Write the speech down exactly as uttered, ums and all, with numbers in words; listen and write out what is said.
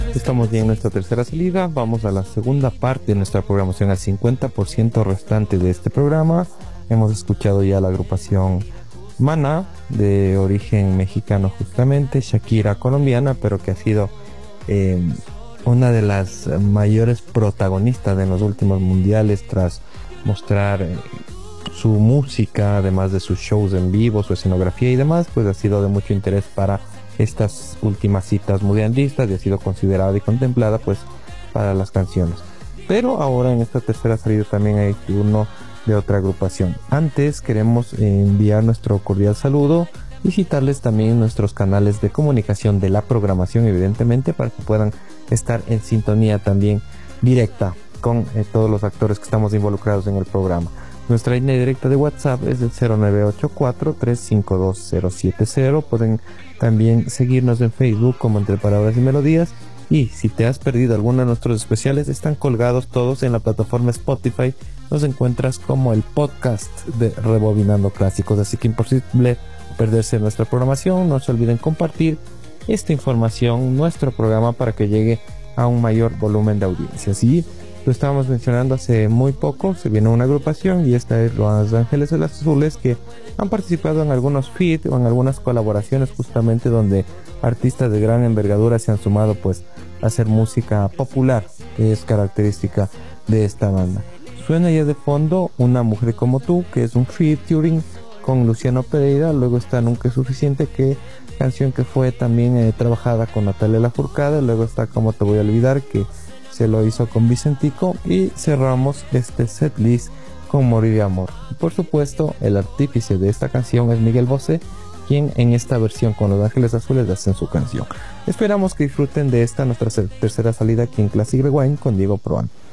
Estamos ya en nuestra tercera salida. Vamos a la segunda parte de nuestra programación, al cincuenta por ciento restante de este programa. Hemos escuchado ya la agrupación Maná, de origen mexicano justamente, Shakira colombiana, pero que ha sido eh, una de las mayores protagonistas en los últimos mundiales tras mostrar eh, su música, además de sus shows en vivo, su escenografía y demás, pues ha sido de mucho interés para estas últimas citas mundialistas y ha sido considerada y contemplada pues para las canciones. Pero ahora en esta tercera salida también hay turno de otra agrupación. Antes queremos enviar nuestro cordial saludo y citarles también nuestros canales de comunicación de la programación, evidentemente, para que puedan estar en sintonía también directa con eh, todos los actores que estamos involucrados en el programa. Nuestra línea directa de WhatsApp es el cero nueve ocho cuatro, tres cinco dos, cero siete cero. Pueden también seguirnos en Facebook como Entre Palabras y Melodías. Y si te has perdido alguno de nuestros especiales, están colgados todos en la plataforma Spotify. Nos encuentras como el podcast de Rebobinando Clásicos. Así que imposible perderse nuestra programación. No se olviden compartir esta información, nuestro programa, para que llegue a un mayor volumen de audiencia. Así lo estábamos mencionando hace muy poco, se viene una agrupación y esta es Los Ángeles Azules, que han participado en algunos feat o en algunas colaboraciones, justamente donde artistas de gran envergadura se han sumado pues a hacer música popular, que es característica de esta banda. Suena ya de fondo Una Mujer Como Tú, que es un featuring con Luciano Pereira. Luego está Nunca Es Suficiente, que canción que fue también eh, trabajada con Natalia Lafourcade. Luego está Cómo Te Voy a Olvidar, que se lo hizo con Vicentico, y cerramos este setlist con Morir de Amor. Y por supuesto, el artífice de esta canción es Miguel Bosé, quien en esta versión con Los Ángeles Azules hacen su canción. Esperamos que disfruten de esta nuestra tercera salida aquí en Classic Rewind con Diego Proan.